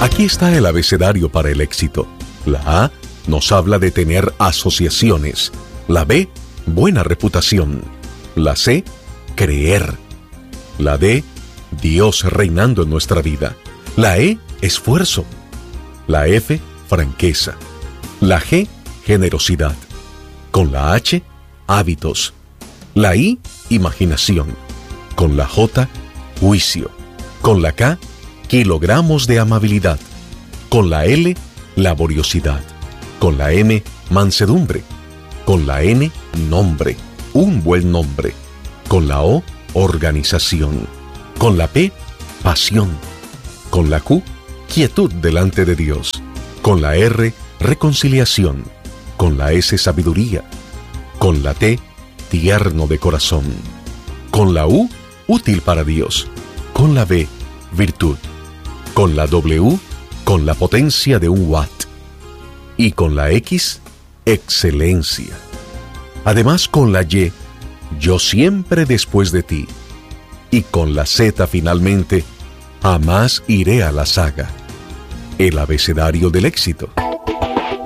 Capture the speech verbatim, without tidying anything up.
Aquí está el abecedario para el éxito. La A nos habla de tener asociaciones. La B, buena reputación. La C, creer. La D, Dios reinando en nuestra vida. La E, esfuerzo. La F, franqueza. La G, generosidad. Con la H, hábitos. La I, imaginación. Con la J, juicio. Con la K, kilogramos de amabilidad. Con la L, laboriosidad. Con la M, mansedumbre. Con la N, nombre, un buen nombre. Con la O, organización. Con la P, pasión. Con la Q, quietud delante de Dios. Con la R, reconciliación. Con la S, sabiduría. Con la T, tierno de corazón. Con la U, útil para Dios. Con la V, virtud. Con la W, con la potencia de un watt. Y con la X, excelencia. Además, con la Y, yo siempre después de ti. Y con la Z finalmente, jamás iré a la saga. El abecedario del éxito.